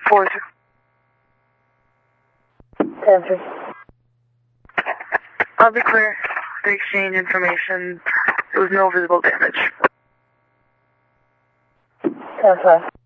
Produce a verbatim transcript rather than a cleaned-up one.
four zero. ten three. I'll be clear. The exchange information. There was no visible damage. ten five.